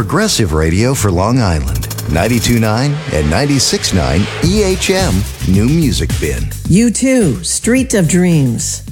progressive radio for Long Island. 92.9 and 96.9 EHM New Music Bin. U2, Street of Dreams.